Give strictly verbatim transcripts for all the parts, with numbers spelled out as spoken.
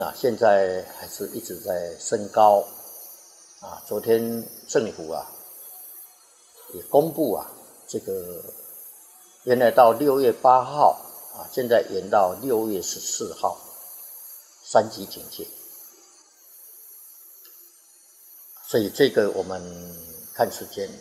啊，现在还是一直在升高啊。昨天政府啊也公布啊，这个原来到六月八号啊，现在延到六月十四号，三级警戒。所以这个我们看时间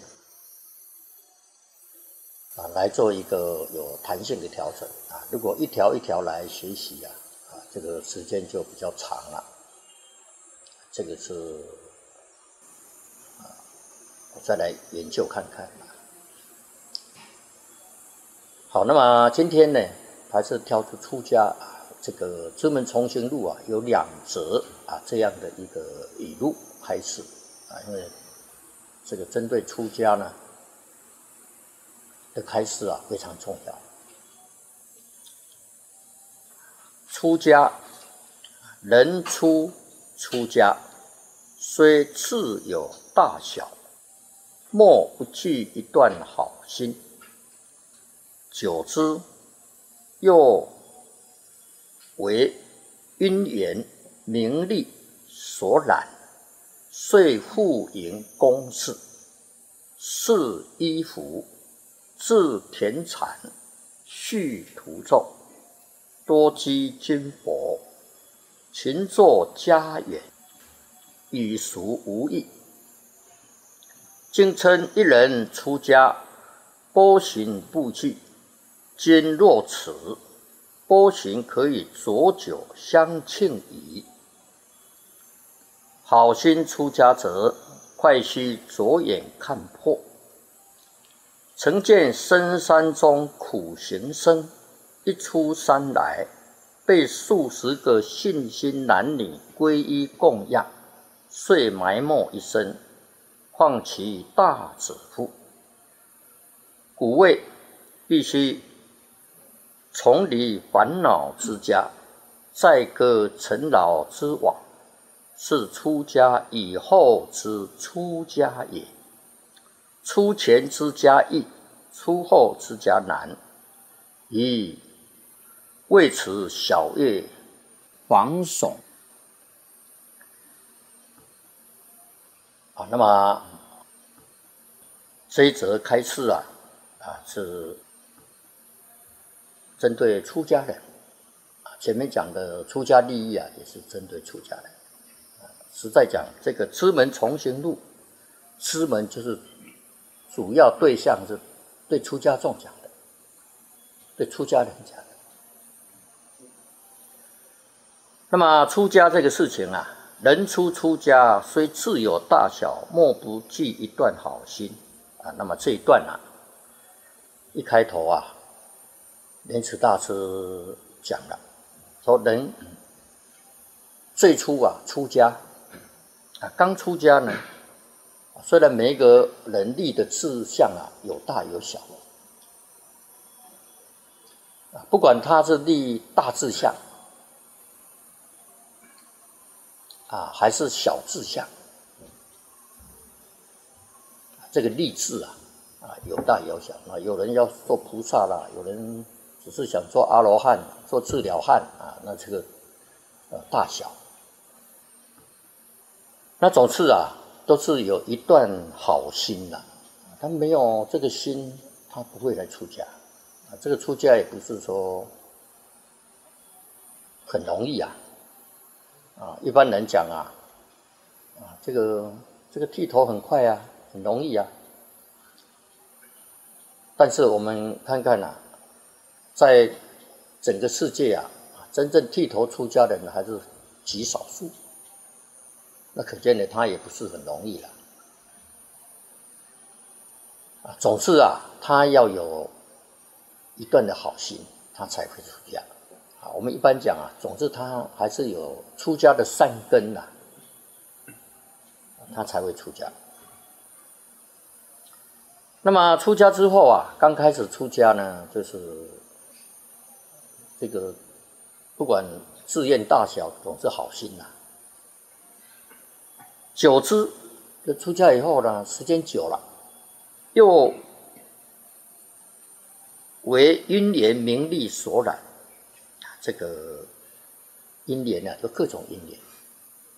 啊，来做一个有弹性的调整啊。如果一条一条来学习啊。啊，这个时间就比较长了。这个是啊，我再来研究看看。好，那么今天呢，还是挑出出家啊，这个《知门重行录》啊，有两则啊这样的一个语录开始啊，因为这个针对出家呢的开示啊非常重要。出家，人出出家，虽志有大小，莫不具一段好心。久之，又为因缘名利所染，遂复营公事，饰衣服，置田产，续图咒，多积金帛，勤作家园，与俗无异。今称一人出家，波行不具，今若此，波行可以浊酒相庆矣。好心出家者，快须着眼看破。曾见深山中苦行僧，一出山来，被数十个信心男女皈依供养，遂埋没一生，况其大子乎？故谓必须从离烦恼之家，再割尘劳之网，是出家以后之出家也。出前之家易，出后之家难。以为此小业防悚啊，那么这一则开示啊，啊是针对出家人啊。前面讲的出家利益啊，也是针对出家人。啊、实在讲，这个知门重行录，知门就是主要对象是对出家众讲的，对出家人讲的。那么出家这个事情啊，人出出家，虽志有大小，莫不具一段好心啊。那么这一段啊，一开头啊，莲池大师讲了，说人最初啊出家啊，刚出家呢，虽然每一个人立的志向啊有大有小啊，不管他是立大志向啊，还是小志向，这个立志啊，啊有大有小啊。有人要做菩萨啦，有人只是想做阿罗汉、做治疗汉啊，那这个呃大小，那总是啊，都是有一段好心啦。他没有这个心，他不会来出家啊。这个出家也不是说很容易啊。啊，一般人讲啊，啊，这个这个剃头很快啊，很容易啊。但是我们看看啊，在整个世界啊，真正剃头出家的人还是极少数。那可见呢，他也不是很容易了。啊，总是啊，他要有一段的好心，他才会出家。啊，我们一般讲啊，总之他还是有出家的善根呐、啊，他才会出家。那么出家之后啊，刚开始出家呢，就是这个不管志愿大小，总是好心呐、啊。久之，就出家以后呢，时间久了，又为因缘名利所染。这个因缘呢，有各种因缘。